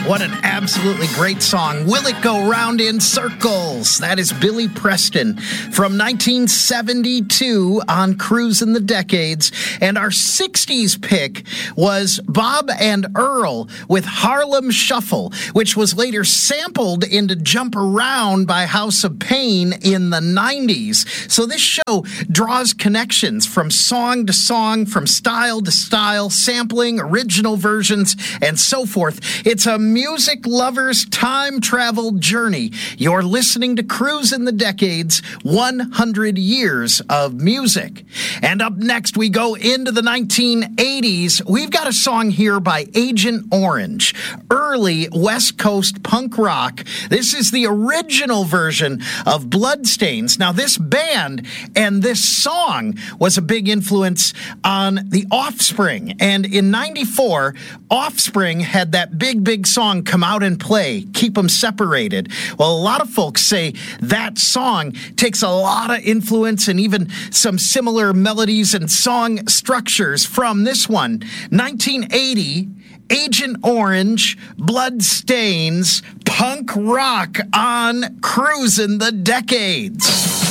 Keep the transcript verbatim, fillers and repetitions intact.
What an absolutely great song. Will It Go Round in Circles? That is Billy Preston from nineteen seventy-two on Cruisin' the Decades. And our sixties pick was Bob and Earl with Harlem Shuffle, which was later sampled into Jump Around by House of Pain in the nineties. So this show draws connections from song to song, from style to style, sampling, original versions, and so forth. It's a music lover's time travel journey. You're listening to Cruisin' the Decades, one hundred years of music. And up next, we go into the nineteen eighties. We've got a song here by Agent Orange, early West Coast punk rock. This is the original version of Bloodstains. Now, this band and this song was a big influence on The Offspring. And in ninety-four, Offspring had that big, big song Come Out and Play, Keep 'Em Separated. Well, a lot of folks say that song takes a lot of influence and even some similar melodies and song structures from this one. nineteen eighty, Agent Orange, Bloodstains, punk rock on Cruisin' the Decades.